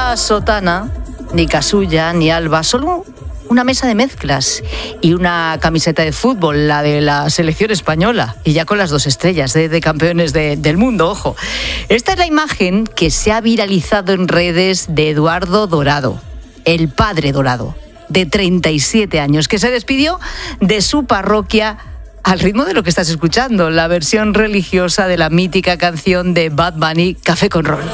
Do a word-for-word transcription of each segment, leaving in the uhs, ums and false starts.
la sotana, ni casulla, ni alba, solo una mesa de mezclas y una camiseta de fútbol, la de la selección española, y ya con las dos estrellas de, de campeones de, del mundo, ojo. Esta es la imagen que se ha viralizado en redes de Eduardo Dorado, el padre Dorado, de treinta y siete años, que se despidió de su parroquia al ritmo de lo que estás escuchando, la versión religiosa de la mítica canción de Bad Bunny, Café con Ron.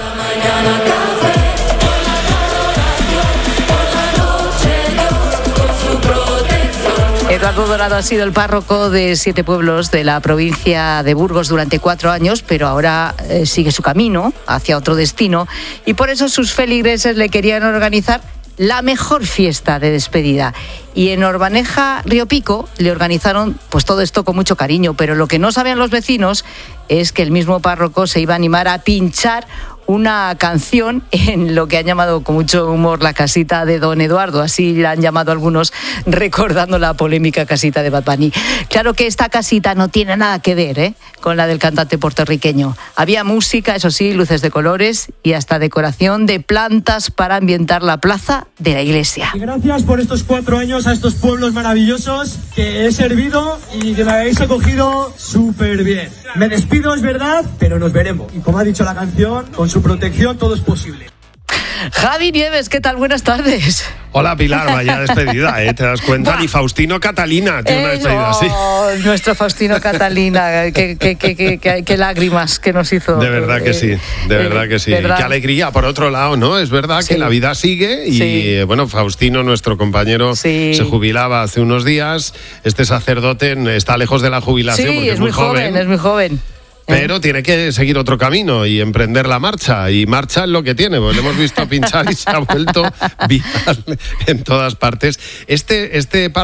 Eduardo Dorado ha sido el párroco de siete pueblos de la provincia de Burgos durante cuatro años, pero ahora eh, sigue su camino hacia otro destino y por eso sus feligreses le querían organizar la mejor fiesta de despedida. Y en Orbaneja, Río Pico, le organizaron pues todo esto con mucho cariño, pero lo que no sabían los vecinos es que el mismo párroco se iba a animar a pinchar una canción en lo que han llamado con mucho humor la casita de Don Eduardo, así la han llamado algunos, recordando la polémica casita de Bad Bunny. Claro que esta casita no tiene nada que ver ¿eh? con la del cantante puertorriqueño. Había música, eso sí, luces de colores y hasta decoración de plantas para ambientar la plaza de la iglesia. Y gracias por estos cuatro años a estos pueblos maravillosos que he servido y que me habéis acogido súper bien. Me despido, es verdad, pero nos veremos. Y como ha dicho la canción, con su protección todo es posible. Javi Nieves, ¿qué tal? Buenas tardes. Hola Pilar, vaya despedida, ¿eh? ¿Te das cuenta? Ni Faustino Catalina tiene una despedida así. Oh, nuestro Faustino Catalina, qué, qué, qué, qué, qué, qué lágrimas que nos hizo. De verdad que sí, de verdad que sí. ¿Verdad? Qué alegría, por otro lado, ¿no? Es verdad sí. que la vida sigue y, sí. bueno, Faustino, nuestro compañero, sí. se jubilaba hace unos días. Este sacerdote está lejos de la jubilación sí, porque es, es muy joven. joven. Es muy joven. Pero tiene que seguir otro camino y emprender la marcha. Y marcha es lo que tiene, pues le hemos visto pinchar y se ha vuelto viral en todas partes. Este, este